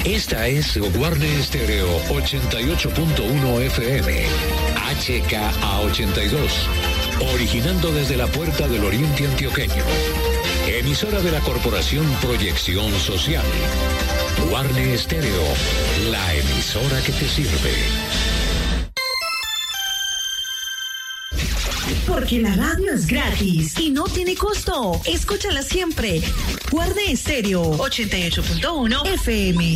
Esta es Guarne Estéreo 88.1 FM, HKA 82, originando desde la Puerta del Oriente Antioqueño. Emisora de la Corporación Proyección Social. Guarne Estéreo, la emisora que te sirve. Porque la radio es gratis y no tiene costo. Escúchala siempre. Guarne Estéreo 88.1 FM.